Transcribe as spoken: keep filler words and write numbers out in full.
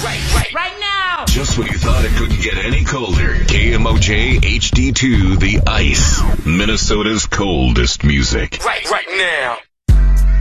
right, right, right now. Just when you thought it couldn't get any colder, K M O J H D two The Ice, Minnesota's coldest music. Right, right now.